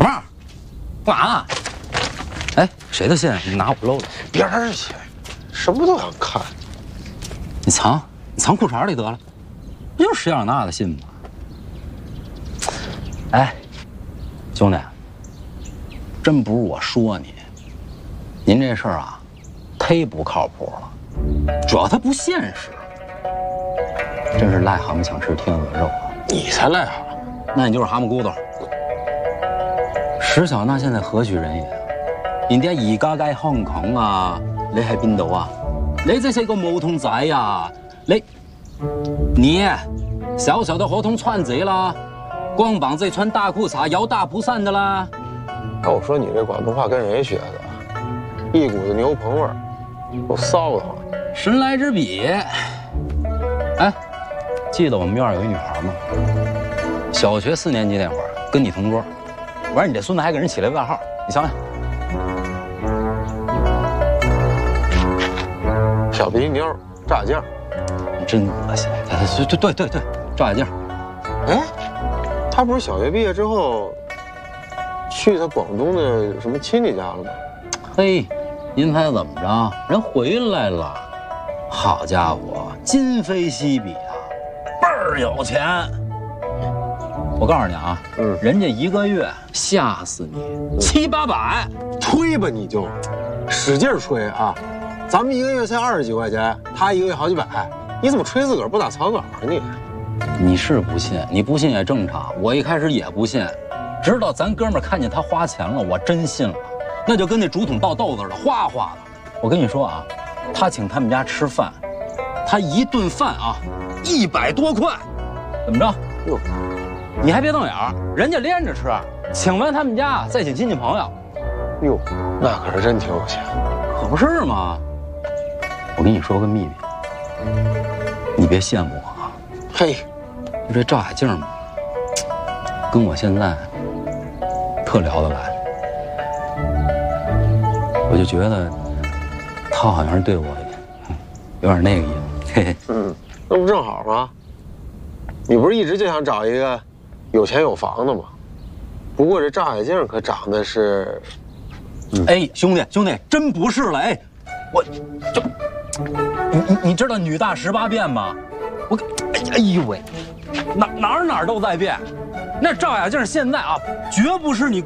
老妹儿，干嘛呢？哎，谁的信？你拿我漏了。 边儿去，什么都想看。 你藏裤衩里得了，不就是石小娜的信吗？哎，兄弟，真不是我说你，您这事儿啊，忒不靠谱了，主要它不现实。真是癞蛤蟆想吃天鹅肉啊！ 你才癞蛤蟆， 那你就是蛤蟆骨头。石小娜現在何許人也啊？人哋而家喺香港啊，你喺邊度啊？你只係個毛筒仔啊！你小小的合同串贼啦，光膀子穿大裤衩，摇大不散的啦。 要我说你这广东话跟谁学的？一股子牛棚味儿，够骚的慌。 神来之笔。哎，记得我们院有一女孩吗？小学4年级那会儿，跟你同桌。完，你这孙子还给人起了个外号，你想想。 小鼻妞，炸酱， 真恶心。对，赵雅静。 哎，他不是小学毕业之后去他广东的什么亲戚家了吗？ 嘿，您猜怎么着？人回来了，好家伙，今非昔比啊，倍儿有钱。我告诉你啊，人家一个月吓死你700-800， 吹吧你就，使劲吹啊！咱们一个月才20几块钱，他一个月好几百，你怎么吹自个儿不打草稿啊你？ 你是不信，你不信也正常。我一开始也不信，直到咱哥们儿看见他花钱了，我真信了。那就跟那竹筒倒豆子似的，哗哗的。我跟你说啊，他请他们家吃饭，他一顿饭啊100多块，怎么着？ 哟， 你还别瞪眼儿，人家连着吃，请完他们家再请亲戚朋友。 哟，那可是真挺有钱， 可不是吗？我跟你说个秘密，你别羡慕我啊。 嘿， 就这赵雅静嘛，跟我现在特聊得来，我就觉得他好像是对我有点那个意思。嘿嘿， 那不正好吗？你不是一直就想找一个有钱有房的吗？不过这赵雅静可长得是， 哎，兄弟，真不是了，哎，我就你知道女大18变吗？哎呦喂，哪儿都在变。那赵雅静现在啊，绝不是你